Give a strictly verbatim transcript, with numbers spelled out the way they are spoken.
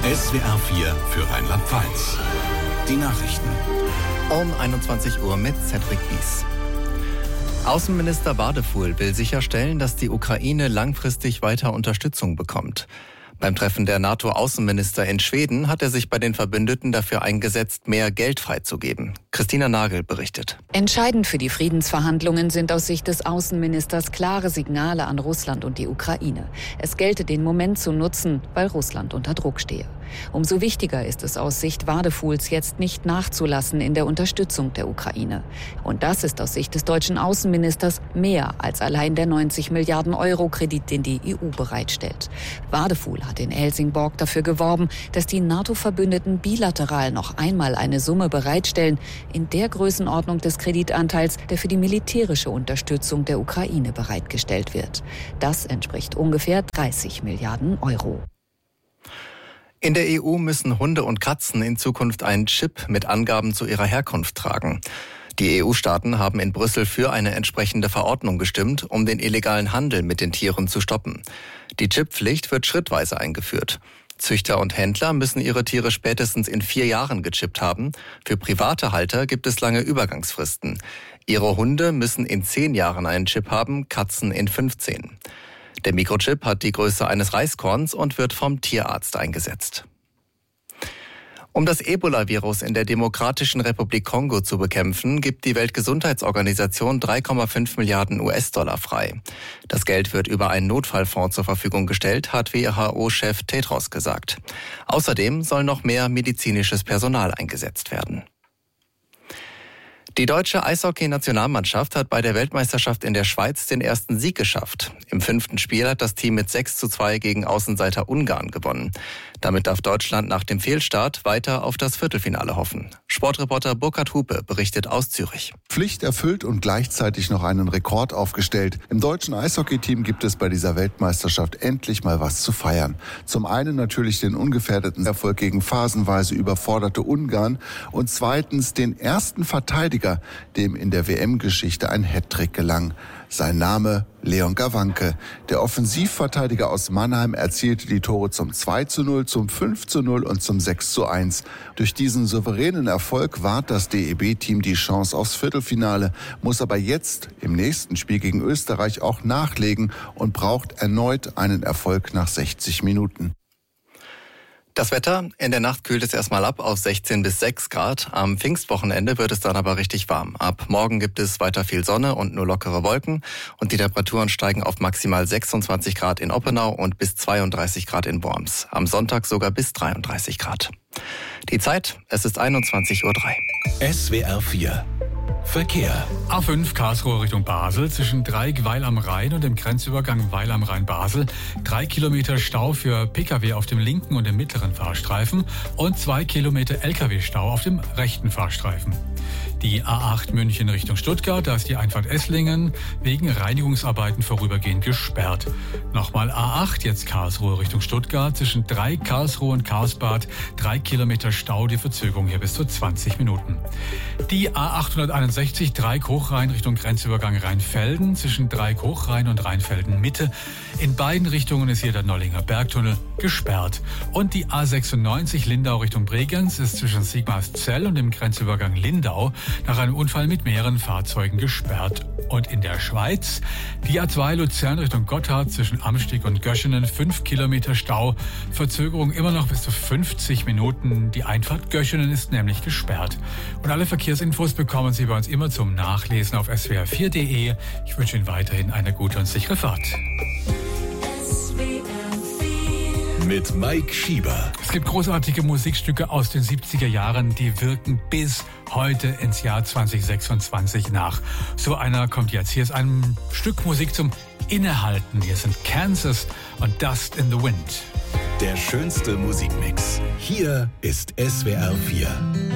S W R vier für Rheinland-Pfalz. Die Nachrichten. Um einundzwanzig Uhr mit Cedric Wies. Außenminister Wadefuhl will sicherstellen, dass die Ukraine langfristig weiter Unterstützung bekommt. Beim Treffen der NATO-Außenminister in Schweden hat er sich bei den Verbündeten dafür eingesetzt, mehr Geld freizugeben. Christina Nagel berichtet. Entscheidend für die Friedensverhandlungen sind aus Sicht des Außenministers klare Signale an Russland und die Ukraine. Es gelte, den Moment zu nutzen, weil Russland unter Druck stehe. Umso wichtiger ist es aus Sicht Wadefuhls jetzt nicht nachzulassen in der Unterstützung der Ukraine. Und das ist aus Sicht des deutschen Außenministers mehr als allein der neunzig Milliarden Euro Kredit, den die E U bereitstellt. Wadefuhl hat in Helsingborg dafür geworben, dass die NATO-Verbündeten bilateral noch einmal eine Summe bereitstellen, in der Größenordnung des Kreditanteils, der für die militärische Unterstützung der Ukraine bereitgestellt wird. Das entspricht ungefähr dreißig Milliarden Euro. In der E U müssen Hunde und Katzen in Zukunft einen Chip mit Angaben zu ihrer Herkunft tragen. Die E U-Staaten haben in Brüssel für eine entsprechende Verordnung gestimmt, um den illegalen Handel mit den Tieren zu stoppen. Die Chipppflicht wird schrittweise eingeführt. Züchter und Händler müssen ihre Tiere spätestens in vier Jahren gechippt haben. Für private Halter gibt es lange Übergangsfristen. Ihre Hunde müssen in zehn Jahren einen Chip haben, Katzen in fünfzehn. Der Mikrochip hat die Größe eines Reiskorns und wird vom Tierarzt eingesetzt. Um das Ebola-Virus in der Demokratischen Republik Kongo zu bekämpfen, gibt die Weltgesundheitsorganisation drei Komma fünf Milliarden U S-Dollar frei. Das Geld wird über einen Notfallfonds zur Verfügung gestellt, hat W H O-Chef Tedros gesagt. Außerdem soll noch mehr medizinisches Personal eingesetzt werden. Die deutsche Eishockey-Nationalmannschaft hat bei der Weltmeisterschaft in der Schweiz den ersten Sieg geschafft. Im fünften Spiel hat das Team mit sechs zu zwei gegen Außenseiter Ungarn gewonnen. Damit darf Deutschland nach dem Fehlstart weiter auf das Viertelfinale hoffen. Sportreporter Burkhard Hupe berichtet aus Zürich. Pflicht erfüllt und gleichzeitig noch einen Rekord aufgestellt. Im deutschen Eishockey-Team gibt es bei dieser Weltmeisterschaft endlich mal was zu feiern. Zum einen natürlich den ungefährdeten Erfolg gegen phasenweise überforderte Ungarn und zweitens den ersten Verteidiger, dem in der W M-Geschichte ein Hattrick gelang. Sein Name Leon Gawanke. Der Offensivverteidiger aus Mannheim erzielte die Tore zum zwei zu null, zum fünf zu null und zum sechs zu eins. Durch diesen souveränen Erfolg wahrt das D E B-Team die Chance aufs Viertelfinale, muss aber jetzt im nächsten Spiel gegen Österreich auch nachlegen und braucht erneut einen Erfolg nach sechzig Minuten. Das Wetter, in der Nacht kühlt es erstmal ab auf sechzehn bis sechs Grad. Am Pfingstwochenende wird es dann aber richtig warm. Ab morgen gibt es weiter viel Sonne und nur lockere Wolken. Und die Temperaturen steigen auf maximal sechsundzwanzig Grad in Oppenau und bis zweiunddreißig Grad in Worms. Am Sonntag sogar bis dreiunddreißig Grad. Die Zeit, es ist einundzwanzig Uhr drei. S W R vier. Verkehr. A fünf Karlsruhe Richtung Basel zwischen Dreieck Weil am Rhein und dem Grenzübergang Weil am Rhein-Basel. Drei Kilometer Stau für Pkw auf dem linken und dem mittleren Fahrstreifen und zwei Kilometer L K W-Stau auf dem rechten Fahrstreifen. Die A acht München Richtung Stuttgart, da ist die Einfahrt Esslingen wegen Reinigungsarbeiten vorübergehend gesperrt. Nochmal A acht, jetzt Karlsruhe Richtung Stuttgart, zwischen drei Karlsruhe und Karlsbad, drei Kilometer Stau, die Verzögerung hier bis zu zwanzig Minuten. Die A achthunderteinundsechzig, Dreieck Hochrhein Richtung Grenzübergang Rheinfelden, zwischen Dreieck Hochrhein und Rheinfelden Mitte. In beiden Richtungen ist hier der Nollinger Bergtunnel gesperrt. Und die A sechsundneunzig Lindau Richtung Bregenz ist zwischen Sigmarszell und dem Grenzübergang Lindau nach einem Unfall mit mehreren Fahrzeugen gesperrt. Und in der Schweiz die A zwei Luzern Richtung Gotthard zwischen Amsteg und Göschenen, fünf Kilometer Stau, Verzögerung immer noch bis zu fünfzig Minuten. Die Einfahrt Göschenen ist nämlich gesperrt. Und alle Verkehrsinfos bekommen Sie bei uns immer zum Nachlesen auf S W R vier Punkt de. Ich wünsche Ihnen weiterhin eine gute und sichere Fahrt. Mit Mike Schieber. Es gibt großartige Musikstücke aus den siebziger Jahren, die wirken bis heute ins Jahr zwanzig sechsundzwanzig nach. So einer kommt jetzt. Hier ist ein Stück Musik zum Innehalten. Hier sind Kansas und Dust in the Wind. Der schönste Musikmix. Hier ist S W R vier.